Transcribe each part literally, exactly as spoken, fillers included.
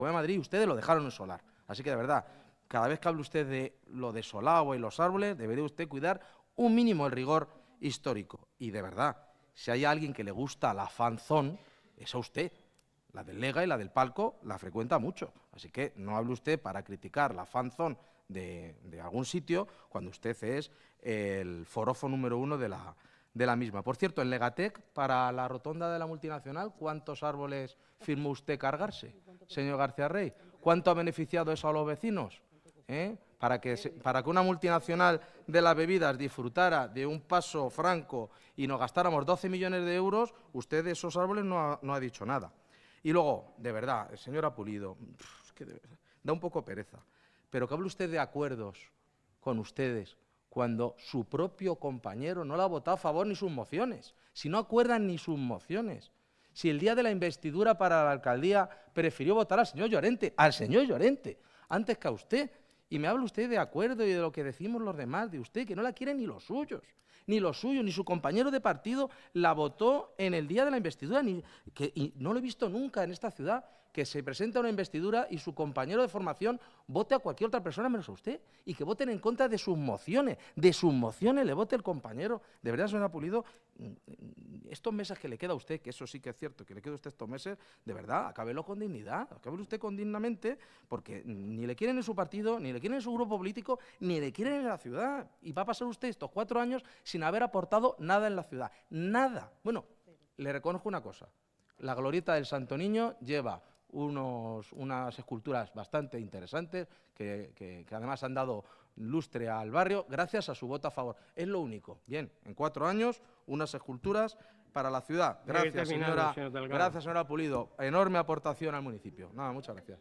de Madrid, ustedes lo dejaron en solar. Así que, de verdad, cada vez que hable usted de lo desolado y los árboles, debería usted cuidar un mínimo el rigor histórico. Y, de verdad, si hay alguien que le gusta la fanzón, es a usted. La del Lega y la del Palco la frecuenta mucho. Así que no hable usted para criticar la fanzón de, de algún sitio cuando usted es el forofo número uno de la, de la misma. Por cierto, en Legatec, para la rotonda de la multinacional, ¿cuántos árboles firmó usted cargarse, señor García Rey? ¿Cuánto ha beneficiado eso a los vecinos? ¿Eh? Para que, se, para que una multinacional de las bebidas disfrutara de un paso franco y nos gastáramos doce millones de euros, usted de esos árboles no ha, no ha dicho nada. Y luego, de verdad, señora Pulido, es que de, da un poco pereza, pero que hable usted de acuerdos con ustedes cuando su propio compañero no le ha votado a favor ni sus mociones, si no acuerdan ni sus mociones. Si el día de la investidura para la alcaldía prefirió votar al señor Llorente, al señor Llorente, antes que a usted. Y me habla usted de acuerdo y de lo que decimos los demás, de usted, que no la quieren ni los suyos, ni los suyos, ni su compañero de partido la votó en el día de la investidura. Ni, que, y no lo he visto nunca en esta ciudad, que se presenta una investidura y su compañero de formación vote a cualquier otra persona menos a usted, y que voten en contra de sus mociones, de sus mociones le vote el compañero. De verdad, señora Pulido, estos meses que le queda a usted, que eso sí que es cierto, que le queda a usted estos meses, de verdad, acábelo con dignidad, acábelo usted con dignamente, porque ni le quieren en su partido, ni le quieren en su grupo político, ni le quieren en la ciudad. Y va a pasar usted estos cuatro años sin haber aportado nada en la ciudad. Nada. Bueno, le reconozco una cosa. La glorieta del Santo Niño lleva unos, unas esculturas bastante interesantes que, que, que además han dado lustre al barrio gracias a su voto a favor. Es lo único. Bien, en cuatro años, unas esculturas para la ciudad. Gracias, señora, señor gracias, señora Pulido. Enorme aportación al municipio. Nada, muchas gracias.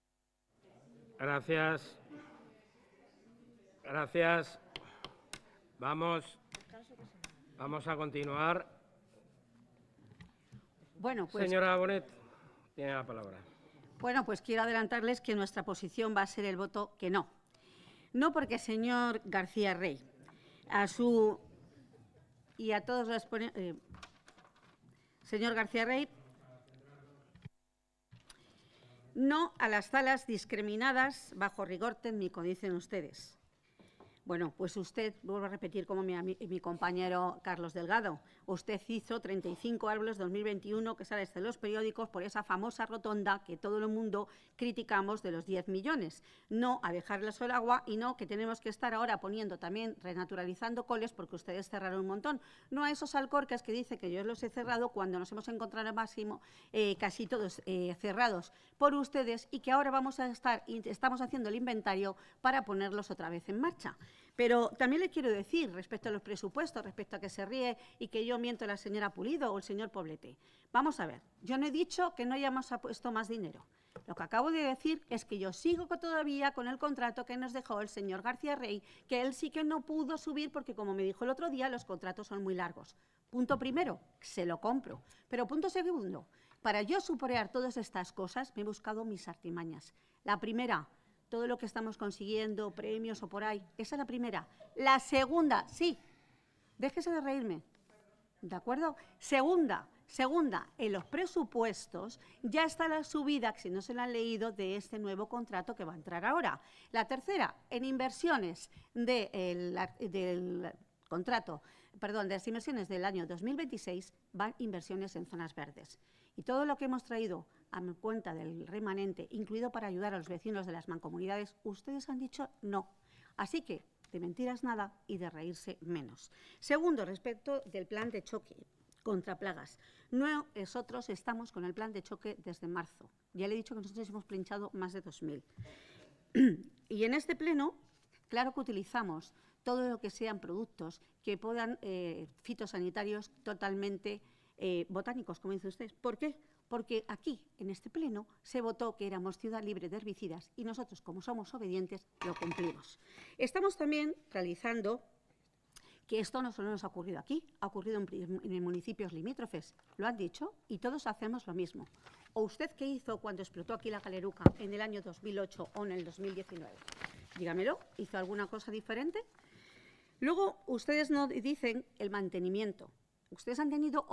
Gracias. Gracias. Vamos, vamos a continuar. Bueno, pues, Señora Bonet, tiene la palabra. Bueno, pues quiero adelantarles que nuestra posición va a ser el voto que no. No porque, señor García Rey, a su y a todos los eh, señor García Rey, no a las salas discriminadas bajo rigor técnico, dicen ustedes. Bueno, pues usted, vuelvo a repetir como mi, mi compañero Carlos Delgado, usted hizo treinta y cinco árboles dos mil veintiuno que sale en los periódicos por esa famosa rotonda que todo el mundo criticamos de los diez millones. No a dejarle solo agua y no que tenemos que estar ahora poniendo también, renaturalizando coles porque ustedes cerraron un montón. No a esos alcorques que dice que yo los he cerrado cuando nos hemos encontrado al máximo eh, casi todos eh, cerrados por ustedes y que ahora vamos a estar, estamos haciendo el inventario para ponerlos otra vez en marcha. Pero también le quiero decir, respecto a los presupuestos, respecto a que se ríe y que yo miento a la señora Pulido o el señor Poblete. Vamos a ver, yo no he dicho que no hayamos puesto más dinero. Lo que acabo de decir es que yo sigo todavía con el contrato que nos dejó el señor García Rey, que él sí que no pudo subir porque, como me dijo el otro día, los contratos son muy largos. Punto primero, se lo compro. Pero punto segundo, para yo superar todas estas cosas me he buscado mis artimañas. La primera, todo lo que estamos consiguiendo, premios o por ahí, esa es la primera. La segunda, sí, déjese de reírme, ¿de acuerdo? Segunda, segunda, en los presupuestos ya está la subida, que si no se la han leído, de este nuevo contrato que va a entrar ahora. La tercera, en inversiones de el, del contrato, perdón, de las inversiones del año dos mil veintiséis, van inversiones en zonas verdes. Y todo lo que hemos traído a mi cuenta del remanente, incluido para ayudar a los vecinos de las mancomunidades, ustedes han dicho no. Así que, de mentiras nada y de reírse menos. Segundo, respecto del plan de choque contra plagas. Nosotros estamos con el plan de choque desde marzo. Ya le he dicho que nosotros hemos planchado más de dos mil. Y en este pleno, claro que utilizamos todo lo que sean productos que puedan, eh, fitosanitarios totalmente eh, botánicos, como dice usted. ¿Por qué? Porque aquí, en este pleno, se votó que éramos ciudad libre de herbicidas y nosotros, como somos obedientes, lo cumplimos. Estamos también realizando, que esto no solo nos ha ocurrido aquí, ha ocurrido en, en municipios limítrofes, lo han dicho, y todos hacemos lo mismo. ¿O usted qué hizo cuando explotó aquí la Galeruca en el año dos mil ocho o en el dos mil diecinueve? Dígamelo, ¿hizo alguna cosa diferente? Luego, ustedes nos dicen el mantenimiento. Ustedes han tenido